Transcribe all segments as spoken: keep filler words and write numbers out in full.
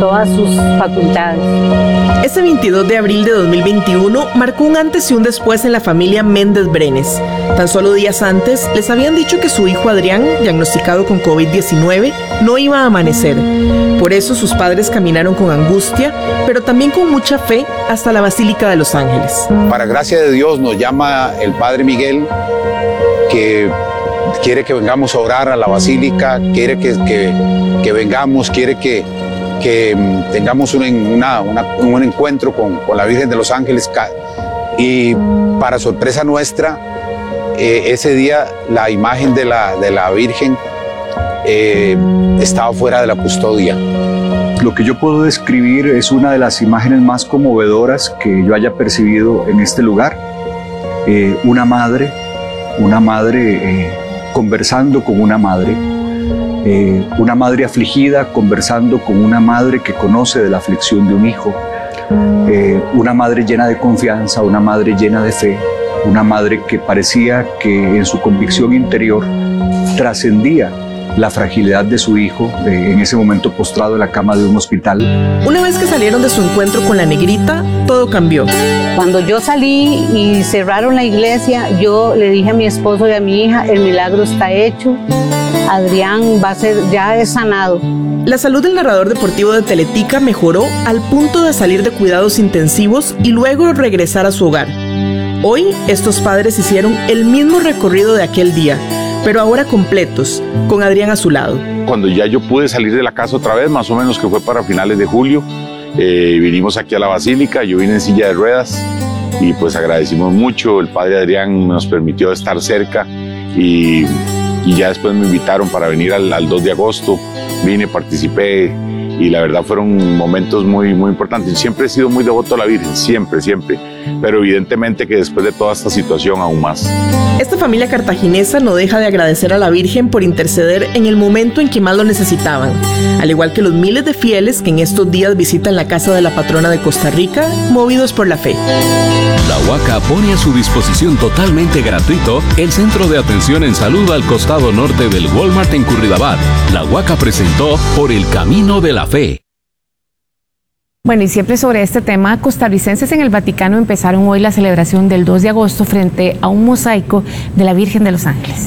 todas sus facultades. Ese veintidós de abril de dos mil veintiuno marcó un antes y un después en la familia Méndez Brenes. Tan solo días antes les habían dicho que su hijo Adrián, diagnosticado con COVID diecinueve, no iba a amanecer. Por eso sus padres caminaron con angustia, pero también con mucha fe hasta la Basílica de Los Ángeles. Para gracia de Dios nos llama el Padre Miguel, que quiere que vengamos a orar a la Basílica, quiere que, que, que vengamos, quiere que, que tengamos un, una, una, un encuentro con, con la Virgen de Los Ángeles. Y para sorpresa nuestra, eh, ese día la imagen de la, de la Virgen eh, estaba fuera de la custodia. Lo que yo puedo describir es una de las imágenes más conmovedoras que yo haya percibido en este lugar. Eh, una madre, una madre eh, conversando con una madre, eh, una madre afligida conversando con una madre que conoce de la aflicción de un hijo, eh, una madre llena de confianza, una madre llena de fe, una madre que parecía que en su convicción interior trascendía la fragilidad de su hijo, de, en ese momento postrado en la cama de un hospital. Una vez que salieron de su encuentro con la negrita, todo cambió. Cuando yo salí y cerraron la iglesia, yo le dije a mi esposo y a mi hija, el milagro está hecho, Adrián va a ser, ya es sanado. La salud del narrador deportivo de Teletica mejoró al punto de salir de cuidados intensivos y luego regresar a su hogar. Hoy, estos padres hicieron el mismo recorrido de aquel día, pero ahora completos, con Adrián a su lado. Cuando ya yo pude salir de la casa otra vez, más o menos que fue para finales de julio, eh, vinimos aquí a la Basílica, yo vine en silla de ruedas y pues agradecimos mucho, el padre Adrián nos permitió estar cerca y, y ya después me invitaron para venir al, al dos de agosto, vine, participé y la verdad fueron momentos muy, muy importantes. Siempre he sido muy devoto a la Virgen, siempre, siempre, pero evidentemente que después de toda esta situación aún más. Esta familia cartaginesa no deja de agradecer a la Virgen por interceder en el momento en que más lo necesitaban, al igual que los miles de fieles que en estos días visitan la casa de la patrona de Costa Rica, movidos por la fe. La Huaca pone a su disposición totalmente gratuito el Centro de Atención en Salud al costado norte del Walmart en Curridabat. La Huaca presentó Por el Camino de la Fe. Bueno, y siempre sobre este tema, costarricenses en el Vaticano empezaron hoy la celebración del dos de agosto frente a un mosaico de la Virgen de Los Ángeles.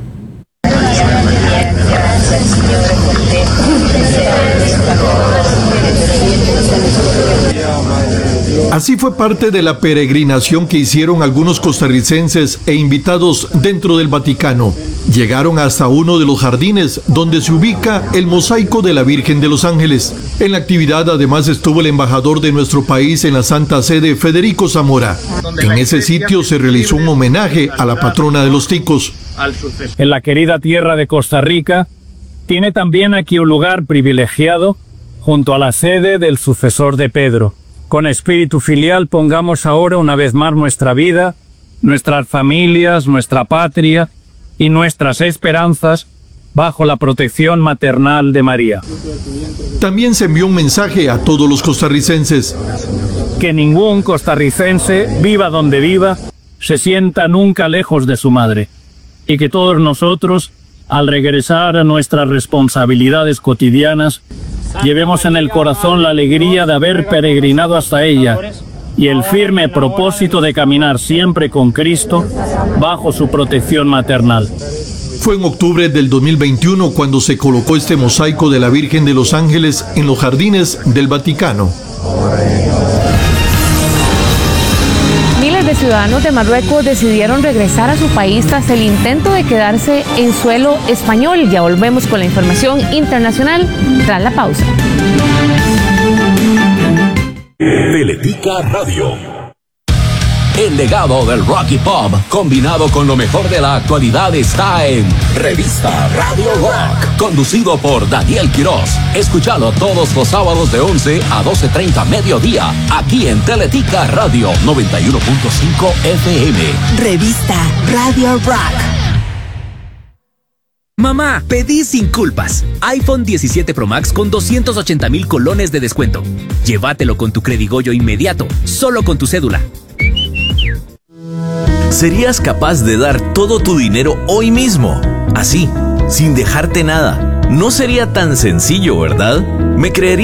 Así fue parte de la peregrinación que hicieron algunos costarricenses e invitados dentro del Vaticano. Llegaron hasta uno de los jardines donde se ubica el mosaico de la Virgen de Los Ángeles. En la actividad además estuvo el embajador de nuestro país en la Santa Sede, Federico Zamora. En ese sitio se realizó un homenaje a la patrona de los ticos. En la querida tierra de Costa Rica, tiene también aquí un lugar privilegiado junto a la sede del sucesor de Pedro. Con espíritu filial pongamos ahora una vez más nuestra vida, nuestras familias, nuestra patria y nuestras esperanzas bajo la protección maternal de María. También se envió un mensaje a todos los costarricenses. Que ningún costarricense, viva donde viva, se sienta nunca lejos de su madre. Y que todos nosotros, al regresar a nuestras responsabilidades cotidianas, llevemos en el corazón la alegría de haber peregrinado hasta ella y el firme propósito de caminar siempre con Cristo bajo su protección maternal. Fue en octubre del dos mil veintiuno cuando se colocó este mosaico de la Virgen de Los Ángeles en los jardines del Vaticano. Miles de ciudadanos de Marruecos decidieron regresar a su país tras el intento de quedarse en suelo español. Ya volvemos con la información internacional tras la pausa. Teletica Radio. El legado del rock y pop, combinado con lo mejor de la actualidad, está en Revista Radio Rock, conducido por Daniel Quiroz. Escúchalo todos los sábados de once a doce treinta mediodía, aquí en Teletica Radio noventa y uno punto cinco F M. Revista Radio Rock. Mamá, pedí sin culpas. iPhone diecisiete Pro Max con doscientos ochenta mil colones de descuento. Llévatelo con tu Credigoyo inmediato, solo con tu cédula. ¿Serías capaz de dar todo tu dinero hoy mismo? Así, sin dejarte nada. No sería tan sencillo, ¿verdad? ¿Me creerías?